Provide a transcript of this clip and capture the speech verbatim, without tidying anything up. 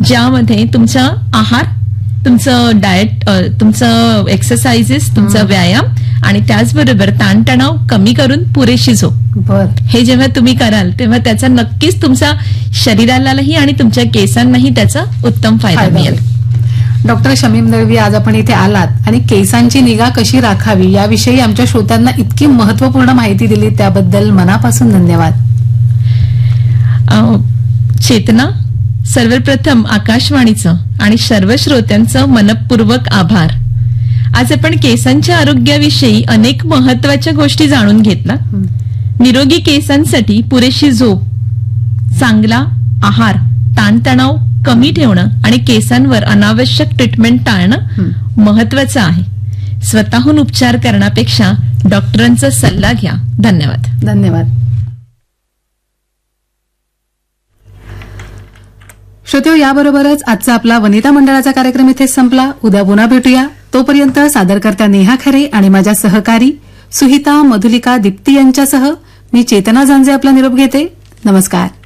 ज्यामध्ये तुमचा आहार, तुमचं डाएट, तुमचं एक्सरसाइजेस, तुमचा व्यायाम आणि त्याचबरोबर ताणतणाव कमी करून पुरेशी झोप, बर हे जेव्हा तुम्ही कराल तेव्हा त्याचा नक्कीच तुमच्या शरीरालाही आणि तुमच्या केसांनाही त्याचा उत्तम फायदा मिळेल. डॉक्टर शमीम दळवी, आज आपण इथे आलात आणि केसांची निगा कशी राखावी याविषयी आमच्या श्रोत्यांना इतकी महत्वपूर्ण माहिती दिली, त्याबद्दल मनापासून धन्यवाद. चेतना, सर्वप्रथम आकाशवाणीचं आणि सर्व श्रोत्यांचं मनपूर्वक आभार. आज आपण केसांच्या आरोग्याविषयी अनेक महत्वाच्या गोष्टी जाणून घेतला. निरोगी केसांसाठी पुरेशी झोप, चांगला आहार, ताणतणाव कमी ठेवणं आणि केसांवर अनावश्यक ट्रीटमेंट टाळणं महत्वाचं आहे. स्वतःहून उपचार करण्यापेक्षा डॉक्टरांचा सल्ला घ्या. धन्यवाद. धन्यवाद. श्रोत्यो, याबरोबरच आजचा आपला वनिता मंडळाचा कार्यक्रम इथेच संपला. उद्या पुन्हा भेटूया. तोपर्यंत सादरकर्त्या नेहा खरे आणि माझ्या सहकारी सुहिता, मधुलिका, दीप्ती यांच्यासह मी चेतना झांजे आपला निरोप घेते. नमस्कार.